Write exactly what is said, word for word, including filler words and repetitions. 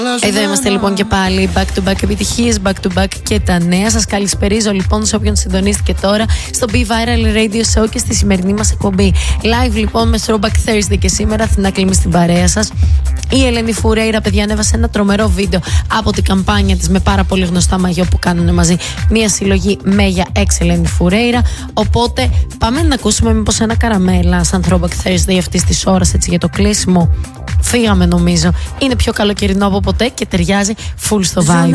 Εδώ είμαστε λοιπόν και πάλι. Back to back επιτυχίες, back to back και τα νέα. Σας καλησπερίζω λοιπόν σε όποιον συντονίστηκε τώρα στο Be Viral Radio Show και στη σημερινή μας εκπομπή. Live λοιπόν με Throwback Thursday και σήμερα την άκλημη στην παρέα σας. Η Ελένη Φουρέιρα, παιδιά, ανέβασε ένα τρομερό βίντεο από την καμπάνια της με πάρα πολύ γνωστά μαγιό που κάνουν μαζί. Μια συλλογή Μέγια X Ελένη Φουρέιρα. Οπότε πάμε να ακούσουμε μήπως ένα καραμέλα σαν Throwback Thursday αυτής της ώρας, έτσι για το κλείσιμο. Φύγαμε νομίζω. Είναι πιο καλοκαιρινό από ποτέ και ταιριάζει full στο vibe.